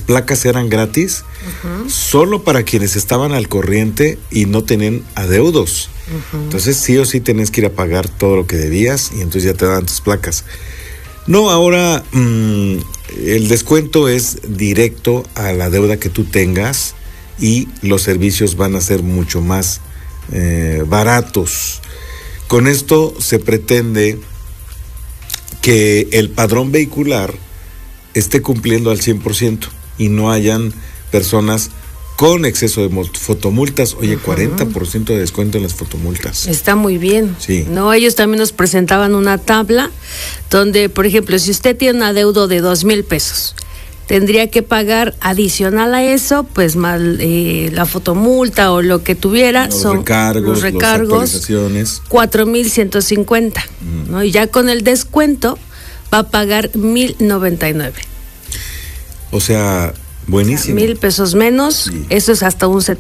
placas eran gratis solo para quienes estaban al corriente y no tenían adeudos. Entonces sí o sí tenés que ir a pagar todo lo que debías y entonces ya te dan tus placas. No, ahora el descuento es directo a la deuda que tú tengas y los servicios van a ser mucho más baratos. Con esto se pretende que el padrón vehicular esté cumpliendo al 100% y no hayan personas con exceso de fotomultas. Oye, 40% de descuento en las fotomultas. Está muy bien. Sí. No, ellos también nos presentaban una tabla donde, por ejemplo, si usted tiene un adeudo de 2,000 pesos, tendría que pagar adicional a eso, pues más la fotomulta o lo que tuviera, los recargos, las actualizaciones. 4,150, ¿no? Y ya con el descuento va a pagar 1,099. O sea, buenísimo. 1,000 pesos menos, sí. Eso es hasta un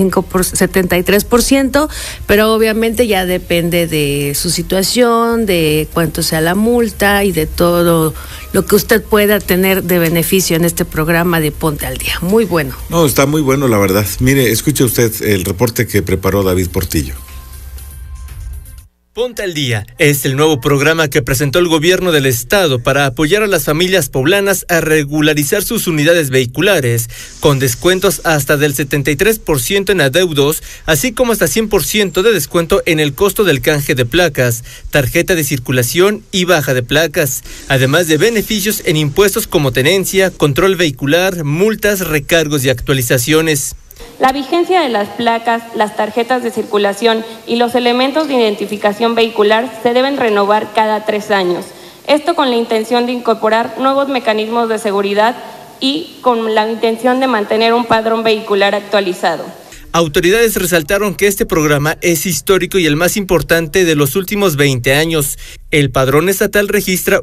73%, pero obviamente ya depende de su situación, de cuánto sea la multa y de todo lo que usted pueda tener de beneficio en este programa de Ponte al Día. Muy bueno. No, está muy bueno, la verdad. Mire, escuche usted el reporte que preparó David Portillo. Ponte al Día es el nuevo programa que presentó el gobierno del estado para apoyar a las familias poblanas a regularizar sus unidades vehiculares, con descuentos hasta del 73% en adeudos, así como hasta 100% de descuento en el costo del canje de placas, tarjeta de circulación y baja de placas, además de beneficios en impuestos como tenencia, control vehicular, multas, recargos y actualizaciones. La vigencia de las placas, las tarjetas de circulación y los elementos de identificación vehicular se deben renovar cada 3 años. Esto con la intención de incorporar nuevos mecanismos de seguridad y con la intención de mantener un padrón vehicular actualizado. Autoridades resaltaron que este programa es histórico y el más importante de los últimos 20 años. El padrón estatal registra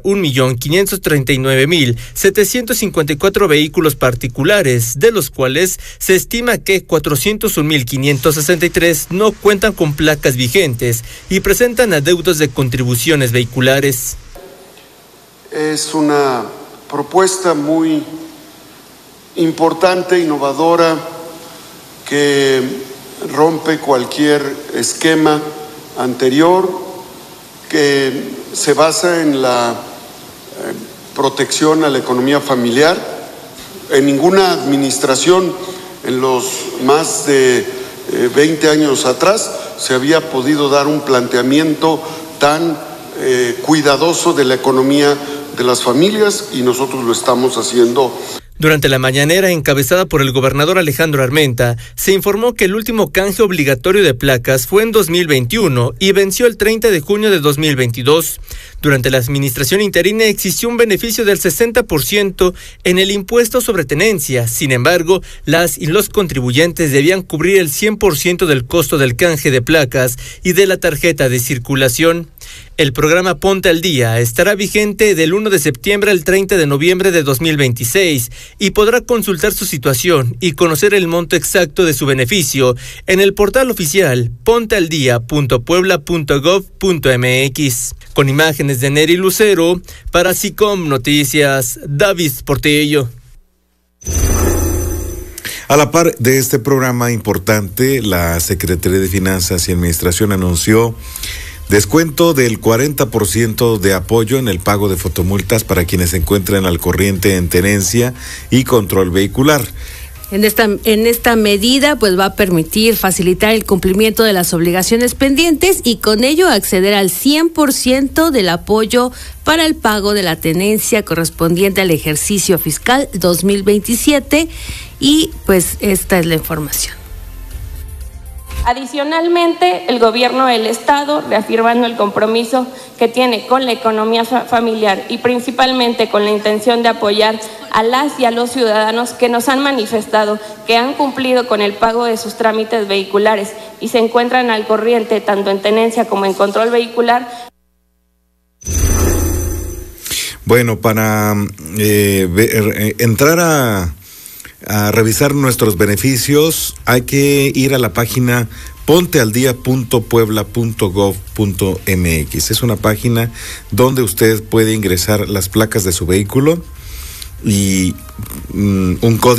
1,539,754 vehículos particulares, de los cuales se estima que 401,563 no cuentan con placas vigentes y presentan adeudos de contribuciones vehiculares. Es una propuesta muy importante, innovadora, que rompe cualquier esquema anterior, que se basa en la protección a la economía familiar. En ninguna administración en los más de 20 años atrás se había podido dar un planteamiento tan cuidadoso de la economía de las familias y nosotros lo estamos haciendo. Durante la mañanera encabezada por el gobernador Alejandro Armenta, se informó que el último canje obligatorio de placas fue en 2021 y venció el 30 de junio de 2022. Durante la administración interina existió un beneficio del 60% en el impuesto sobre tenencia. Sin embargo, las y los contribuyentes debían cubrir el 100% del costo del canje de placas y de la tarjeta de circulación. El programa Ponte al Día estará vigente del 1 de septiembre al 30 de noviembre de 2026 y podrá consultar su situación y conocer el monto exacto de su beneficio en el portal oficial pontealdia.puebla.gov.mx. Con imágenes de Neri Lucero, para SICOM Noticias, David Portillo. A la par de este programa importante, la Secretaría de Finanzas y Administración anunció descuento del 40% de apoyo en el pago de fotomultas para quienes se encuentran al corriente en tenencia y control vehicular. En esta medida, pues va a permitir facilitar el cumplimiento de las obligaciones pendientes y con ello acceder al 100% del apoyo para el pago de la tenencia correspondiente al ejercicio fiscal 2027 y pues esta es la información. Adicionalmente, el gobierno del estado, reafirmando el compromiso que tiene con la economía familiar y principalmente con la intención de apoyar a las y a los ciudadanos que nos han manifestado que han cumplido con el pago de sus trámites vehiculares y se encuentran al corriente tanto en tenencia como en control vehicular. Bueno, para entrar a revisar nuestros beneficios, hay que ir a la página pontealdia.puebla.gov.mx. Es una página donde usted puede ingresar las placas de su vehículo y un código